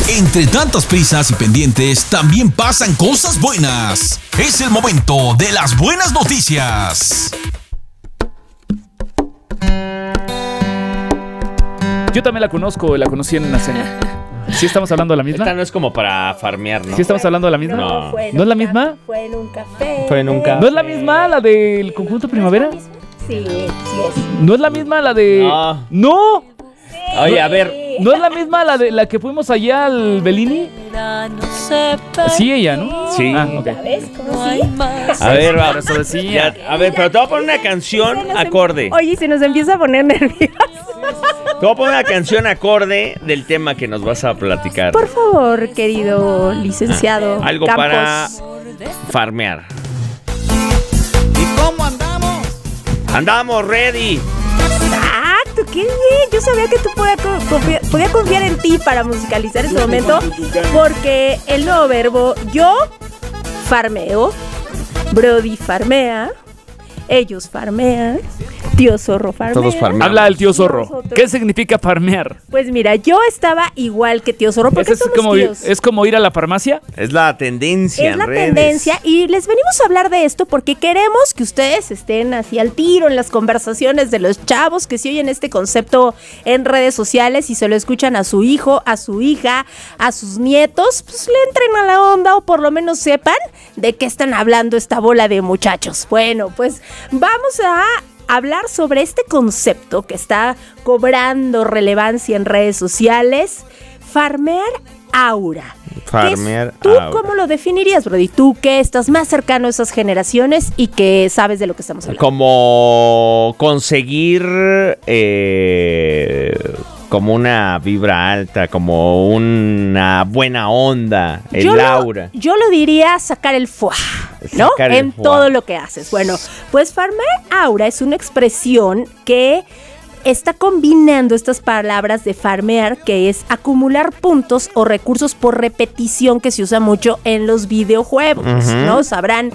Entre tantas prisas y pendientes, también pasan cosas buenas. Es el momento de las buenas noticias. Yo también la conocí en una cena. ¿Sí estamos hablando de la misma? Esta no es como para farmear, ¿no? ¿Sí estamos hablando de la misma? No. ¿No es la misma? Fue en un café. ¿No es la misma la del conjunto Primavera? Sí, sí es. ¿No es la misma la de...? No. ¡No! Oye, a ver. ¿No es la misma la de la que fuimos allá al Bellini? Sí, ella, ¿no? Sí. Ah, ok. ¿Sabes cómo sí? A ver, va. Por eso decía. Ya, a ver, pero te voy a poner una canción acorde. Oye, se nos empieza a poner nerviosos. Te voy a poner una canción acorde del tema que nos vas a platicar. Por favor, querido licenciado Algo Campos. para farmear. ¿Y cómo andamos? Andamos ready. Exacto, qué bien. Yo sabía que tú podía confiar en ti para musicalizar este momento, porque el nuevo verbo yo farmeo, Brody farmea, ellos farmean, tío zorro farmea. Todos farmeamos. Habla del tío zorro. Nosotros. ¿Qué significa farmear? Pues mira, yo estaba igual que tío zorro, porque Es somos como, tíos. es como ir a la farmacia. Es la tendencia Es en la redes. tendencia y les venimos a hablar de esto porque queremos que ustedes estén así al tiro en las conversaciones de los chavos que si oyen este concepto en redes sociales y se lo escuchan a su hijo, a su hija, a sus nietos, pues le entren a la onda o por lo menos sepan de qué están hablando esta bola de muchachos. Bueno, pues vamos a hablar sobre este concepto que está cobrando relevancia en redes sociales, farmear aura. Farmear ¿Tú aura. cómo lo definirías, Brody? Tú que estás más cercano a esas generaciones y que sabes de lo que estamos hablando. Como conseguir como una vibra alta, como una buena onda, el aura. Yo lo diría sacar el fuá, ¿no? Sacar el En fuá. todo lo que haces. Bueno, pues farmear aura es una expresión que está combinando estas palabras de farmear, que es acumular puntos o recursos por repetición, que se usa mucho en los videojuegos, ¿no? Sabrán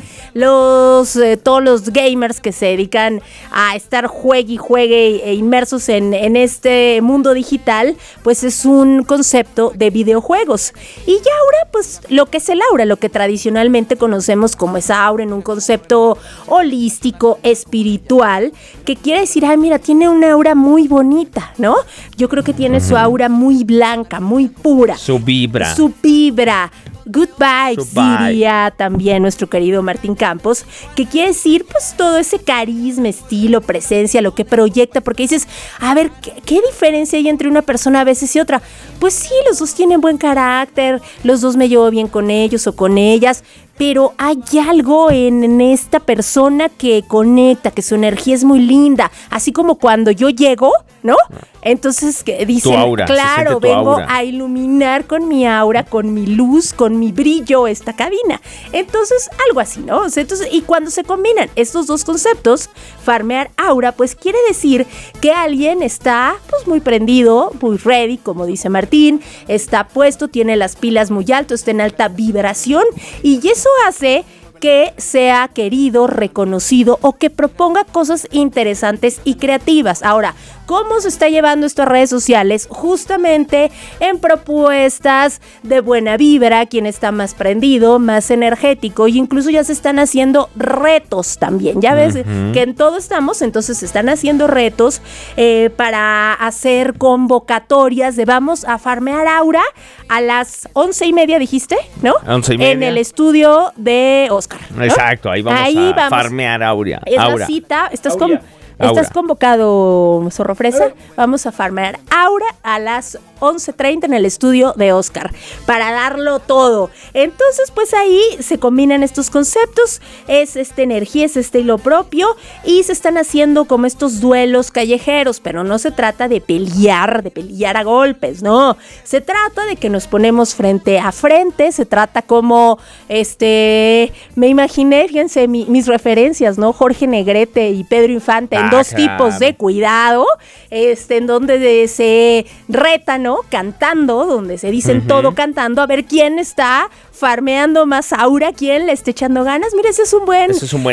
todos los gamers que se dedican a estar juegue e inmersos en este mundo digital, pues es un concepto de videojuegos. Y ya aura, pues lo que es el aura, lo que tradicionalmente conocemos como esa aura en un concepto holístico, espiritual, que quiere decir, ay, mira, tiene una aura muy bonita, ¿no? Yo creo que tiene su aura muy blanca, muy pura. Su vibra. Su vibra. Good vibes, Su vibe. diría también nuestro querido Martín Campos, que quiere decir pues todo ese carisma, estilo, presencia, lo que proyecta, porque dices, a ver, ¿qué diferencia hay entre una persona a veces y otra? Pues sí, los dos tienen buen carácter, los dos me llevo bien con ellos o con ellas, pero hay algo en esta persona que conecta, que su energía es muy linda, así como cuando yo llego, ¿no? Entonces que dicen, Tu aura, se claro, siente tu vengo aura. a iluminar con mi aura, con mi luz, con mi brillo esta cabina. Entonces, algo así, ¿no? O sea, entonces, y cuando se combinan estos dos conceptos, farmear aura, pues quiere decir que alguien está pues muy prendido, muy ready, como dice Martín, está puesto, tiene las pilas muy alto, está en alta vibración y eso hace que sea querido, reconocido o que proponga cosas interesantes y creativas. Ahora, ¿cómo se está llevando esto a redes sociales? Justamente en propuestas de buena vibra, quien está más prendido, más energético, y incluso ya se están haciendo retos también. Ya ves que en todo estamos, entonces se están haciendo retos para hacer convocatorias de vamos a farmear aura a las 11:30, dijiste, ¿no? 11:30. En el estudio de Oscar, ¿no? Exacto, ahí vamos a farmear aura. Es aura. la cita, estás Aura. convocado, Zorro Fresa. Vamos a farmear aura a las 11:30 en el estudio de Oscar para darlo todo. Entonces, pues ahí se combinan estos conceptos, es esta energía, es este hilo propio y se están haciendo como estos duelos callejeros, pero no se trata de pelear a golpes, no. Se trata de que nos ponemos frente a frente, se trata como, me imaginé, fíjense, mis referencias, ¿no? Jorge Negrete y Pedro Infante en dos tipos de cuidado, en donde se retan, ¿no? Cantando, donde se dicen todo cantando, a ver quién está farmeando más aura, quién le está echando ganas. Mira, ese es un buen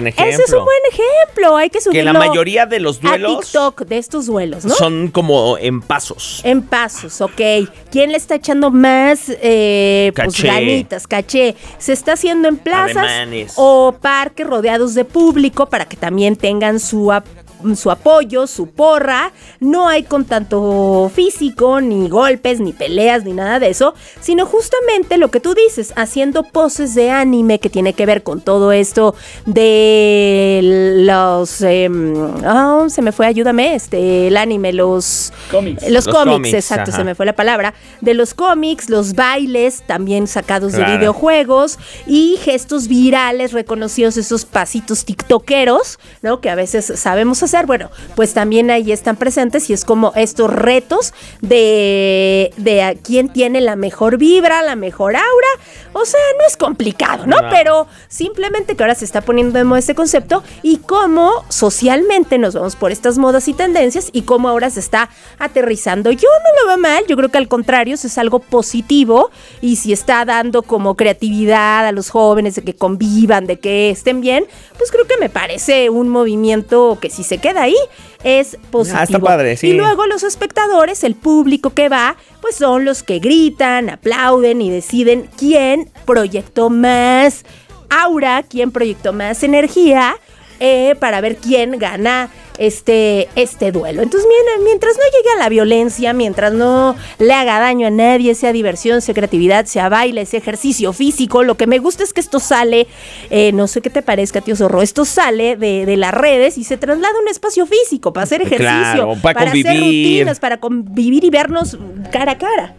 ejemplo. Hay que subirlo. Que la mayoría de los duelos a TikTok, de estos duelos, ¿no? Son como en pasos. En pasos, ok. ¿Quién le está echando más pues, ganitas, caché? ¿Se está haciendo en plazas Ademanes. O parques rodeados de público para que también tengan su apoyo, su porra? No hay con tanto físico, ni golpes, ni peleas, ni nada de eso, sino justamente lo que tú dices, haciendo poses de anime que tiene que ver con todo esto de los... se me fue, ayúdame, el anime, los cómics. Los cómics, exacto, se me fue la palabra. De los cómics, los bailes también sacados de videojuegos y gestos virales reconocidos, esos pasitos tiktokeros, ¿no? Que a veces sabemos hacer. Bueno, pues también ahí están presentes y es como estos retos de a quién tiene la mejor vibra, la mejor aura. O sea, no es complicado, ¿no? Pero simplemente que ahora se está poniendo de moda este concepto y cómo socialmente nos vamos por estas modas y tendencias y cómo ahora se está aterrizando. Yo no lo veo mal, yo creo que al contrario, eso es algo positivo y si está dando como creatividad a los jóvenes de que convivan, de que estén bien, pues creo que me parece un movimiento que si se queda ahí, es positivo. Está padre, sí. Y luego los espectadores, el público que va, pues son los que gritan, aplauden y deciden quién proyectó más aura, quién proyectó más energía para ver quién gana este duelo. Entonces, mientras no llegue a la violencia, mientras no le haga daño a nadie, sea diversión, sea creatividad, sea baile, sea ejercicio físico, lo que me gusta es que esto sale, no sé qué te parezca, tío Zorro, esto sale de las redes y se traslada a un espacio físico para hacer ejercicio, claro, para convivir, hacer rutinas, para convivir y vernos cara a cara.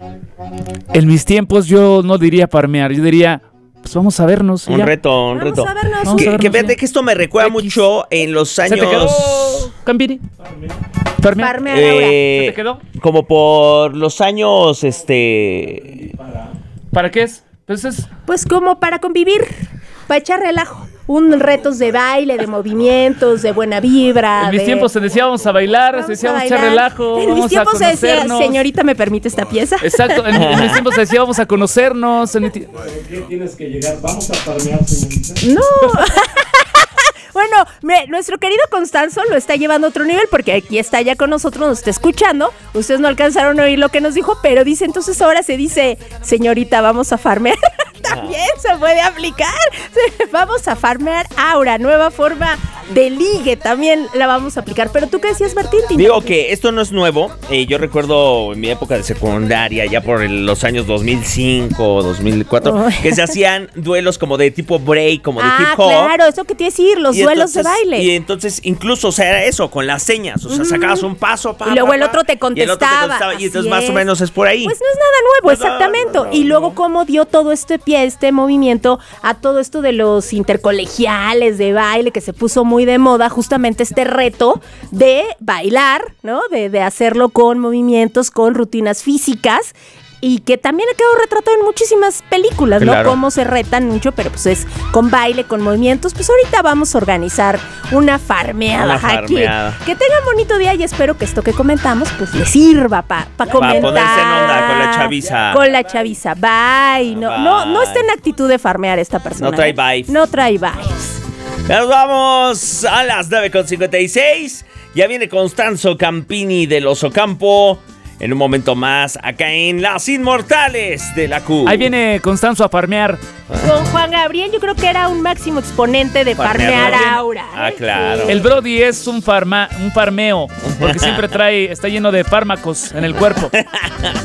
En mis tiempos yo no diría farmear, yo diría... Pues vamos a vernos. Un reto. Vamos a vernos. Que fíjate que esto me recuerda mucho en los años... ¿Se te quedó, Campiri? Farmear ahora. ¿Se te quedó? Como por los años, ¿Para qué es? Pues como para convivir, para echar relajo. Retos de baile, de movimientos, de buena vibra. En mis tiempos se decía vamos a bailar, se decía vamos a echar relajo, en mis tiempos se decía, señorita, ¿me permite esta pieza? Exacto, en mis tiempos se decía vamos a conocernos. ¿Por qué tienes que llegar? ¿Vamos a farmear, señorita? No. Bueno, nuestro querido Constanzo lo está llevando a otro nivel porque aquí está ya con nosotros, nos está escuchando. Ustedes no alcanzaron a oír lo que nos dijo, pero dice, entonces ahora se dice, señorita, vamos a farmear. También se puede aplicar. Vamos a farmear aura, nueva forma de ligue, también la vamos a aplicar. Pero ¿tú qué decías, Martín? Digo que esto no es nuevo. Yo recuerdo en mi época de secundaria, ya por los años 2005 o 2004, que se hacían duelos como de tipo break, como de hip hop. Claro, eso que te iba a decir, los duelos de baile. Y entonces incluso, o sea, era eso, con las señas. O sea, sacabas un paso, y luego el otro te contestaba. Y entonces más o menos es por ahí. Pues no es nada nuevo, exactamente. Y luego cómo dio todo este pie, este movimiento, a todo esto de los intercolegiales de baile, que se puso muy de moda, justamente este reto de bailar, ¿no? De hacerlo con movimientos, con rutinas físicas. Y que también ha quedado retratado en muchísimas películas, ¿no? Claro. Cómo se retan mucho, pero pues es con baile, con movimientos. Pues ahorita vamos a organizar una farmeada aquí. Que tengan bonito día y espero que esto que comentamos pues les sirva para comentar. Para ponerse en onda con la chaviza. Con la chaviza. Bye. No está en actitud de farmear esta persona. No trae vibes. No trae vibes. Nos vamos a las 9:56. Ya viene Constanzo Campini del Osocampo. En un momento más, acá en Las Inmortales de la Q. Ahí viene Constanzo a farmear. Con Juan Gabriel yo creo que era un máximo exponente de farmear aura. Ah, claro. El Brody es un farmeo, porque siempre está lleno de fármacos en el cuerpo.